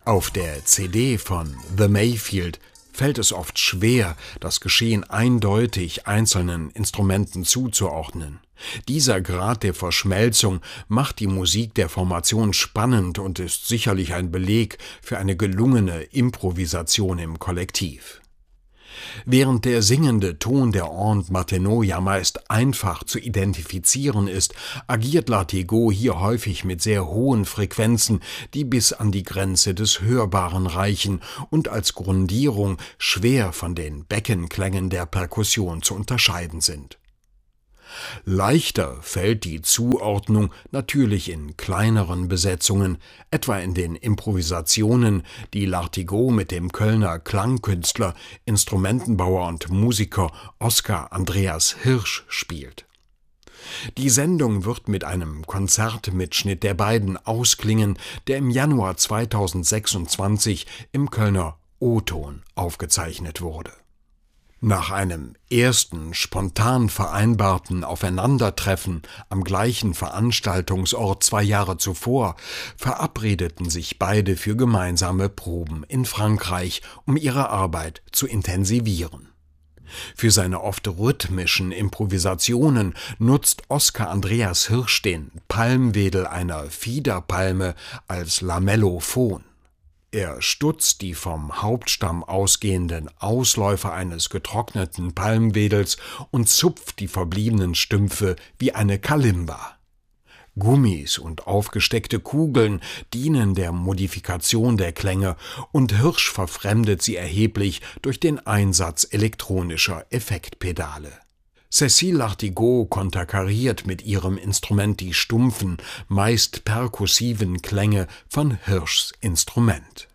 Auf der CD von The Mayfield fällt es oft schwer, das Geschehen eindeutig einzelnen Instrumenten zuzuordnen. Dieser Grad der Verschmelzung macht die Musik der Formation spannend und ist sicherlich ein Beleg für eine gelungene Improvisation im Kollektiv. Während der singende Ton der Aunt Martineau ja meist einfach zu identifizieren ist, agiert Lartigot hier häufig mit sehr hohen Frequenzen, die bis an die Grenze des Hörbaren reichen und als Grundierung schwer von den Beckenklängen der Perkussion zu unterscheiden sind. Leichter fällt die Zuordnung natürlich in kleineren Besetzungen, etwa in den Improvisationen, die Lartigot mit dem Kölner Klangkünstler, Instrumentenbauer und Musiker Oskar Andreas Hirsch spielt. Die Sendung wird mit einem Konzertmitschnitt der beiden ausklingen, der im Januar 2026 im Kölner O-Ton aufgezeichnet wurde. Nach einem ersten spontan vereinbarten Aufeinandertreffen am gleichen Veranstaltungsort 2 Jahre zuvor verabredeten sich beide für gemeinsame Proben in Frankreich, um ihre Arbeit zu intensivieren. Für seine oft rhythmischen Improvisationen nutzt Oskar Andreas Hirsch den Palmwedel einer Fiederpalme als Lamellophon. Er stutzt die vom Hauptstamm ausgehenden Ausläufer eines getrockneten Palmwedels und zupft die verbliebenen Stümpfe wie eine Kalimba. Gummis und aufgesteckte Kugeln dienen der Modifikation der Klänge und Hirsch verfremdet sie erheblich durch den Einsatz elektronischer Effektpedale. Cécile Lartigot konterkariert mit ihrem Instrument die stumpfen, meist perkussiven Klänge von Hirschs Instrument.